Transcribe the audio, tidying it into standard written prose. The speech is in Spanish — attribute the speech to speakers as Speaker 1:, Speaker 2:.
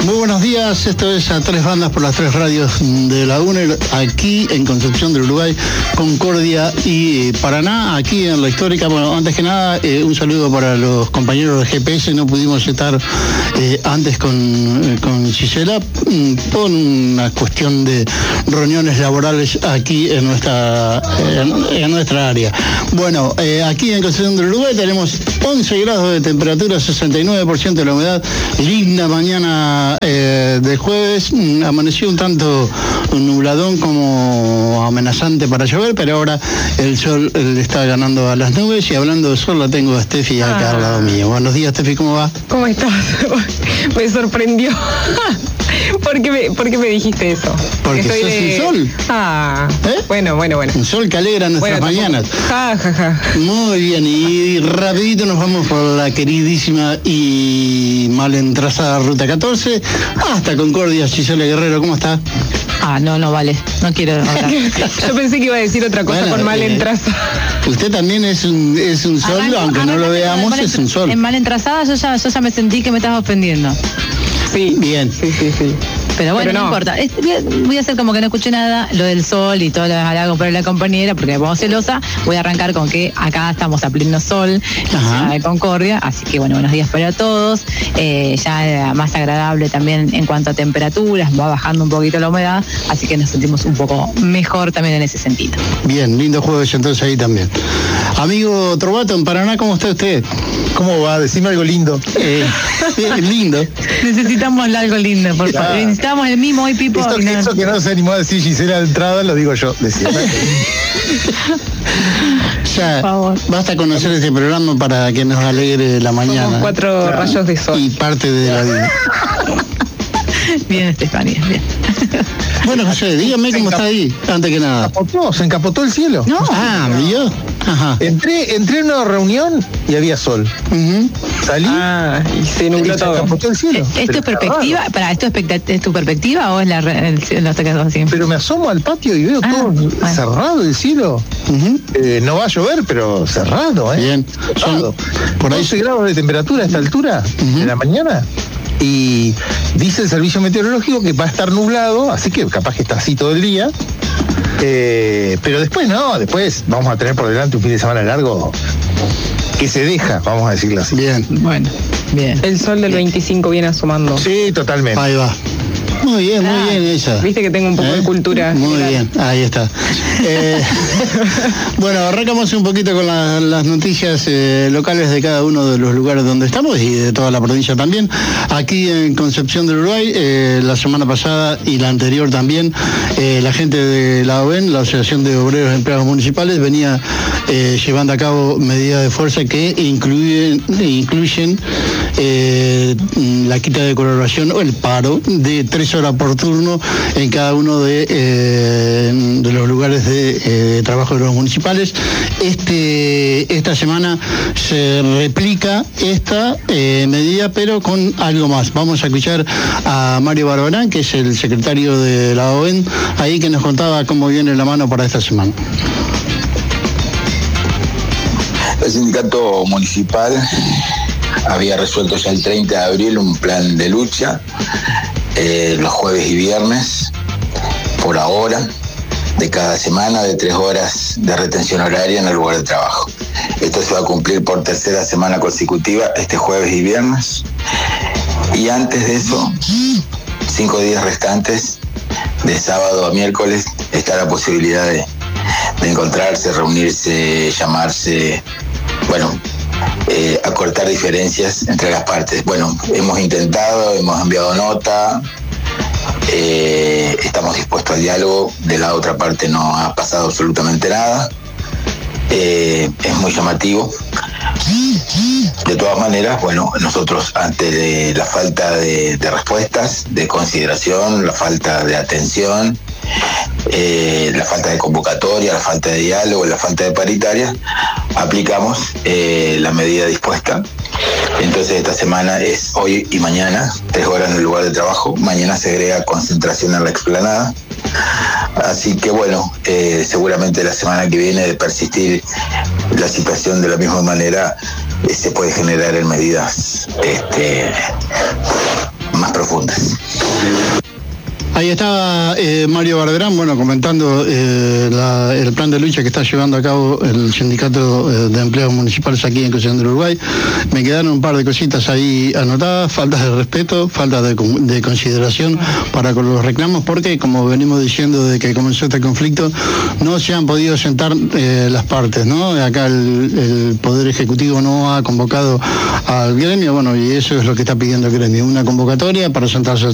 Speaker 1: Muy buenos días, esto es A Tres Bandas por las Tres Radios de la UNER, aquí en Concepción del Uruguay, Concordia y Paraná, aquí en La Histórica. Bueno, antes que nada, un saludo para los compañeros de GPS. No pudimos estar antes con Gisela por una cuestión de reuniones laborales aquí en nuestra área. Bueno, aquí en Concepción del Uruguay tenemos 11 grados de temperatura, 69% de la humedad, linda mañana de jueves. Amaneció un tanto nubladón como amenazante para llover, pero ahora el sol le está ganando a las nubes. Y hablando de sol, la tengo a Steffi acá al lado mío. Buenos días, Steffi, ¿cómo va?
Speaker 2: ¿Cómo estás? Me sorprendió. ¿Por qué me dijiste eso?
Speaker 1: Porque sos un sol.
Speaker 2: Bueno.
Speaker 1: Un sol que alegra nuestras mañanas. Muy bien, y rapidito nos vamos por la queridísima y mal entrazada Ruta 14 hasta Concordia. Gisela Guerrero, ¿cómo está?
Speaker 3: No vale, no quiero hablar.
Speaker 2: Yo pensé que iba a decir otra cosa con mal entrazada.
Speaker 1: Usted también es un sol, aunque no lo veamos, es un sol.
Speaker 3: En mal entrazada yo ya me sentí que me estabas ofendiendo.
Speaker 2: Sí.
Speaker 1: Bien.
Speaker 2: Sí.
Speaker 3: Pero bueno, no importa. Voy a hacer como que no escuché nada, lo del sol y todo lo halagos para la compañera, porque me pongo celosa. Voy a arrancar con que acá estamos a pleno sol, en de Concordia, así que bueno, buenos días para todos. Ya más agradable también en cuanto a temperaturas, va bajando un poquito la humedad, así que nos sentimos un poco mejor también en ese sentido.
Speaker 1: Bien, lindo jueves entonces ahí también. Amigo Trovato, en Paraná, ¿cómo está usted?
Speaker 4: ¿Cómo va? Decime algo lindo.
Speaker 1: Lindo.
Speaker 3: Necesitamos algo lindo, por favor. Necesitamos el mimo hoy, Pipo.
Speaker 4: Eso que no se animó a decir Gisela de entrada, lo digo yo.
Speaker 1: Ya, basta conocer este programa para que nos alegre la mañana.
Speaker 2: Somos 4 rayos de sol.
Speaker 1: Y parte de la vida.
Speaker 3: Bien, Estefania, bien.
Speaker 1: Bueno, José, dígame cómo está ahí, antes que nada.
Speaker 4: Se encapotó el cielo.
Speaker 3: No.
Speaker 1: ¿Vio? Ajá.
Speaker 4: Entré en una reunión y había sol. Salí
Speaker 2: y se nubló todo.
Speaker 4: Se encapotó el cielo.
Speaker 3: ¿Es tu perspectiva? ¿Es tu perspectiva o es el cielo está quedando así?
Speaker 4: Pero me asomo al patio y veo todo cerrado el cielo. No va a llover, pero cerrado,
Speaker 1: Bien.
Speaker 4: Son por 12 grados de temperatura a esta altura de la mañana. Y dice el servicio meteorológico que va a estar nublado, así que capaz que está así todo el día. Pero después después vamos a tener por delante un fin de semana largo que se deja, vamos a decirlo así.
Speaker 1: Bien.
Speaker 3: Bueno, bien.
Speaker 2: El sol del 25 viene asomando.
Speaker 4: Sí, totalmente.
Speaker 1: Ahí va. Muy bien ella.
Speaker 2: Viste que tengo un poco de cultura.
Speaker 1: Muy bien, ahí está. Bueno, arrancamos un poquito con las noticias locales de cada uno de los lugares donde estamos y de toda la provincia también. Aquí en Concepción del Uruguay, la semana pasada y la anterior también, la gente de la OEN, la Asociación de Obreros y Empleados Municipales, venía llevando a cabo medidas de fuerza que incluyen la quita de colaboración o el paro de 3 horas por turno en cada uno de los lugares de trabajo de los municipales. Esta semana se replica esta medida, pero con algo más. Vamos a escuchar a Mario Barbarán, que es el secretario de la OEN, ahí, que nos contaba cómo viene la mano para esta semana.
Speaker 5: El sindicato municipal había resuelto ya el 30 de abril un plan de lucha los jueves y viernes, por ahora, de cada semana, de 3 horas de retención horaria en el lugar de trabajo. Esto se va a cumplir por 3ª semana consecutiva, este jueves y viernes. Y antes de eso, 5 días restantes, de sábado a miércoles, está la posibilidad de encontrarse, reunirse, llamarse, acortar diferencias entre las partes. Bueno, hemos intentado, hemos enviado nota, estamos dispuestos al diálogo. De la otra parte no ha pasado absolutamente nada. Es muy llamativo. De todas maneras, nosotros, ante la falta de respuestas, de consideración, la falta de atención, la falta de convocatoria, la falta de diálogo, la falta de paritaria, aplicamos la medida dispuesta. Entonces esta semana es hoy y mañana, 3 horas en el lugar de trabajo. Mañana se agrega concentración en la explanada. Así que seguramente la semana que viene, de persistir la situación de la misma manera, se puede generar en medidas más profundas. profundas.
Speaker 1: Ahí estaba Mario Barberán, bueno, comentando el plan de lucha que está llevando a cabo el Sindicato de Empleados Municipales aquí en Concepción del Uruguay. Me quedaron un par de cositas ahí anotadas, faltas de respeto, falta de consideración para con los reclamos, porque como venimos diciendo desde que comenzó este conflicto, no se han podido sentar las partes, ¿no? Acá el Poder Ejecutivo no ha convocado al gremio, bueno, y eso es lo que está pidiendo el gremio, una convocatoria para sentarse